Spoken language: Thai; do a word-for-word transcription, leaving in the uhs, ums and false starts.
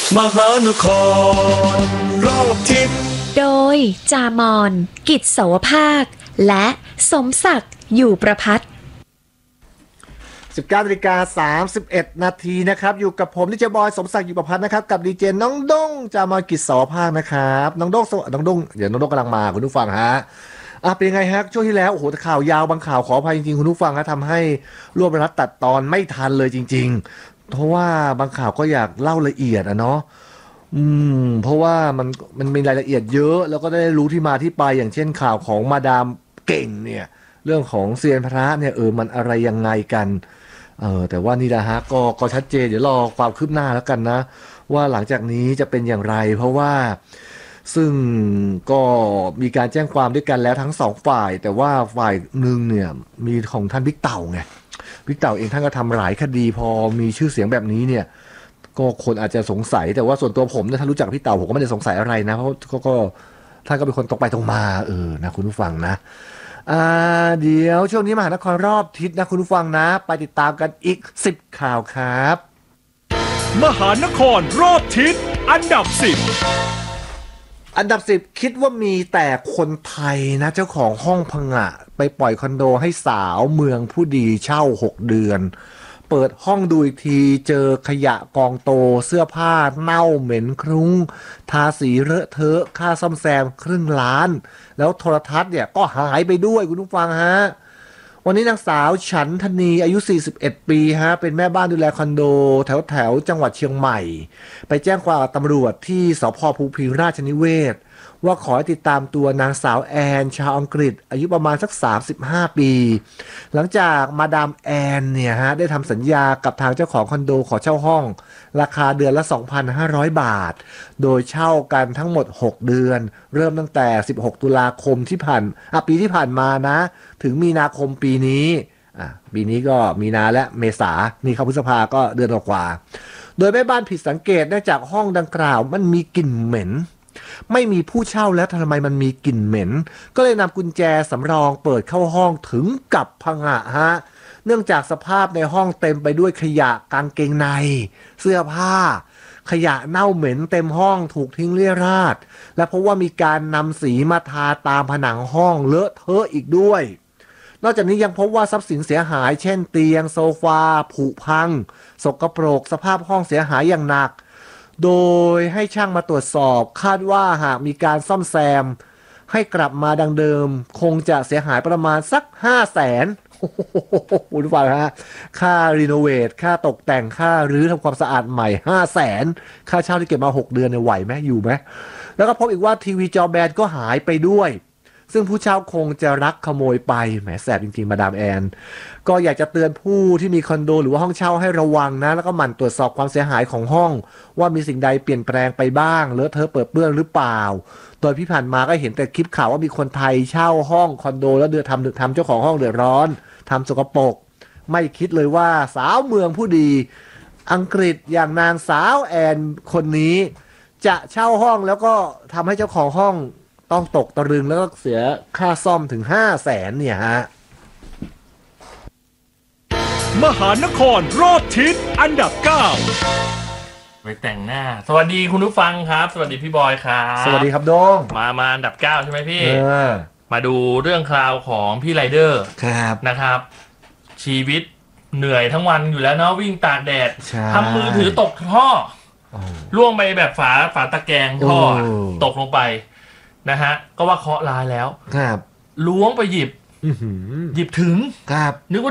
มหานครรอบทิศโดยจามอนกิจสวภาคและสมศักดิ์อยู่ประพัฒน์สิบเก้านาฬิกาสามสิบเอ็ดนาทีนะครับอยู่กับผมดีเจบอยสมศักดิ์อยู่ประพัฒน์นะครับกับดีเจน้องด้งจามอนกิจสวภาคนะครับน้องด้งสวัสดีน้องด้งเดี๋ยวน้องด้งกำลังมาคุณผู้ฟังฮะอ่ะเป็นไงฮะช่วงที่แล้วโอ้โหข่าวยาวบางข่าวขออภัยจริงๆคุณผู้ฟังฮะทำให้รวบรัดตัดตอนไม่ทันเลยจริงๆเพราะว่าบางข่าวก็อยากเล่าละเอียดอะเนาะอืมเพราะว่ามันมันมีรายละเอียดเยอะแล้วก็ได้รู้ที่มาที่ไปอย่างเช่นข่าวของมาดามเก่งเนี่ยเรื่องของเซียนพระเนี่ยเออมันอะไรยังไงกันเออแต่ว่านี่แหละฮะก็ก็ชัดเจนเดี๋ยวรอความคืบหน้าแล้วกันนะว่าหลังจากนี้จะเป็นอย่างไรเพราะว่าซึ่งก็มีการแจ้งความด้วยกันแล้วทั้งสองฝ่ายแต่ว่าฝ่ายหนึ่งเนี่ยมีของท่านบิ๊กเต่าไงบิ๊กเต่าเองท่านก็ทำหลายคดีพอมีชื่อเสียงแบบนี้เนี่ยก็คนอาจจะสงสัยแต่ว่าส่วนตัวผมเนี่ยถ้ารู้จักพี่เต่าผมก็ไม่ได้สงสัยอะไรนะเพราะก็ก็ท่านก็เป็นคนตรงไปตรงมาเออนะคุณผู้ฟังนะอ่าเดี๋ยวช่วงนี้มหานครรอบทิศนะคุณผู้ฟังนะไปติดตามกันอีกสิบข่าวครับมหานครรอบทิศอันดับสิบอันดับสิบคิดว่ามีแต่คนไทยนะเจ้าของห้องพังะไปปล่อยคอนโดให้สาวเมืองผู้ดีเช่าหกเดือนเปิดห้องดูอีกทีเจอขยะกองโตเสื้อผ้าเน่าเหม็นครุ้งทาสีเลอะเทอะค่าซ่อมแซมครึ่งล้านแล้วโทรทัศน์เนี่ยก็หายไปด้วยคุณผู้ฟังฮะวันนี้นางสาวฉันธนีอายุสี่สิบเอ็ดปีฮะเป็นแม่บ้านดูแลคอนโดแถวแถวจังหวัดเชียงใหม่ไปแจ้งความกับตำรวจที่สภ.ภูพิงราชนิเวศว่าขอให้ติดตามตัวนางสาวแอนชาวอังกฤษอายุประมาณสักสามสิบห้าปีหลังจากมาดามแอนเนี่ยฮะได้ทำสัญญากับทางเจ้าของคอนโดขอเช่าห้องราคาเดือนละ สองพันห้าร้อย บาทโดยเช่ากันทั้งหมดหกเดือนเริ่มตั้งแต่สิบหกตุลาคมที่ผ่านอ่ะปีที่ผ่านมานะถึงมีนาคมปีนี้อ่ะปีนี้ก็มีนาและเมษานี่เข้าพฤษภาก็เดือนกว่าโดยแม่บ้านผิดสังเกตเนื่องจากห้องดังกล่าวมันมีกลิ่นเหม็นไม่มีผู้เช่าแล้วทำไมมันมีกลิ่นเหม็นก็เลยนำกุญแจสำรองเปิดเข้าห้องถึงกับผงะฮะเนื่องจากสภาพในห้องเต็มไปด้วยขยะกางเกงในเสื้อผ้าขยะเน่าเหม็นเต็มห้องถูกทิ้งเรี่ยราดและเพราะว่ามีการนำสีมาทาตามผนังห้องเลอะเทอะอีกด้วยนอกจากนี้ยังพบว่าทรัพย์สินเสียหายเช่นเตียงโซฟาผุพังสกปรกสภาพห้องเสียหายอย่างหนักโดยให้ช่างมาตรวจสอบคาดว่าหากมีการซ่อมแซมให้กลับมาดังเดิมคงจะเสียหายประมาณสักห้าแสนคุณผู้ฟังฮะค่ารีโนเวทค่าตกแต่งค่ารื้อทำความสะอาดใหม่ห้าแสนค่าเช่าที่เก็บมาหกเดือนเนี่ยไหวไหมอยู่ไหมแล้วก็พบอีกว่าทีวีจอแบนก็หายไปด้วยซึ่งผู้เช่าคงจะรักขโมยไปแหมแสบจริงๆมาดามแอนก็อยากจะเตือนผู้ที่มีคอนโดหรือว่าห้องเช่าให้ระวังนะแล้วก็หมั่นตรวจสอบความเสียหายของห้องว่ามีสิ่งใดเปลี่ยนแปลงไปบ้างเลอะเทอะเปิดเปื้อนหรือเปล่าโดยที่ผ่านมาก็เห็นแต่คลิปข่าวว่ามีคนไทยเช่าห้องคอนโดแล้วเดือดทำทำเจ้าของห้องเดือดร้อนทำสกปรกไม่คิดเลยว่าสาวเมืองผู้ดีอังกฤษอย่างนางสาวแอนคนนี้จะเช่าห้องแล้วก็ทำให้เจ้าของห้องต้องตกตะลึงแล้วก็เสียค่าซ่อมถึงห้าแสนเนี่ยฮะมหานครรอบทิศอันดับเก้าไปแต่งหน้าสวัสดีคุณผู้ฟังครับสวัสดีพี่บอยครับสวัสดีครับโดงมามาอันดับเก้าใช่ไหมพี่เออมาดูเรื่องคราวของพี่ไรเดอร์ครับนะครับชีวิตเหนื่อยทั้งวันอยู่แล้วเนาะวิ่งตากแดดทำมือถือตกท่อล่วงไปแบบฝาฝาตะแกรงท่อตกลงไปนะฮะก็ว่าเคราะห์ร้ายแล้วครับล้วงไปหยิบหยิบถึงครับนึกว่า